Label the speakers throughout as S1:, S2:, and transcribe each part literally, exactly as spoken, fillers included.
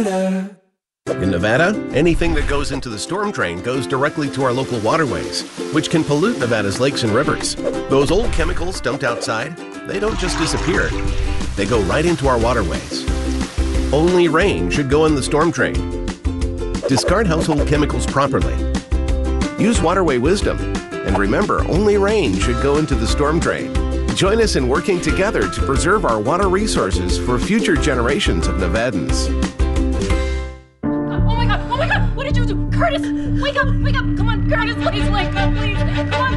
S1: sooner.
S2: In Nevada, anything that goes into the storm drain goes directly to our local waterways, which can pollute Nevada's lakes and rivers. Those old chemicals dumped outside, they don't just disappear. They go right into our waterways. Only rain should go in the storm drain. Discard household chemicals properly. Use waterway wisdom. And remember, only rain should go into the storm drain. Join us in working together to preserve our water resources for future generations of Nevadans.
S3: Oh my God, oh my God, what did you do? Curtis, wake up, wake up, come on, Curtis, please wake up, please, come on.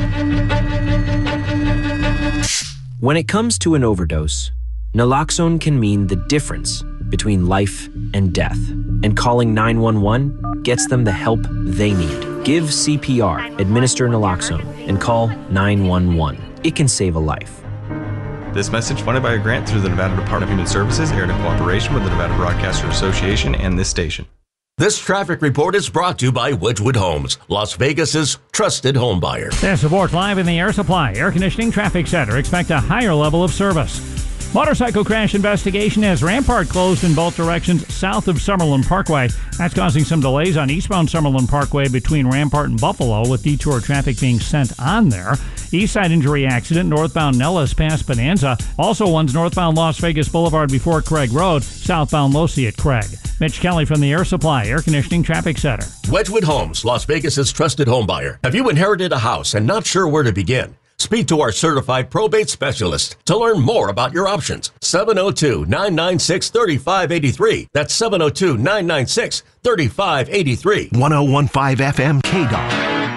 S4: When it comes to an overdose, naloxone can mean the difference between life and death, and calling nine one one gets them the help they need. Give C P R, administer naloxone, and call nine one one. It can save a life.
S5: This message funded by a grant through the Nevada Department of Human Services, aired in cooperation with the Nevada Broadcaster Association and this station.
S6: This traffic report is brought to you by Wedgwood Homes, Las Vegas's trusted home buyer.
S7: Their support live in the Air Supply Air Conditioning Traffic Center. Expect a higher level of service. Motorcycle crash investigation has Rampart closed in both directions south of Summerlin Parkway. That's causing some delays on eastbound Summerlin Parkway between Rampart and Buffalo, with detour traffic being sent on there. East side injury accident, northbound Nellis past Bonanza. Also one's northbound Las Vegas Boulevard before Craig Road, southbound Losi at Craig. Mitch Kelly from the Air Supply Air Conditioning Traffic Center.
S6: Wedgwood Homes, Las Vegas's trusted home buyer. Have you inherited a house and not sure where to begin? Speak to our certified probate specialist to learn more about your options. seven oh two, nine nine six, three five eight three. That's seven oh two, nine nine six, three five eight three.
S8: one oh one point five F M K D O R.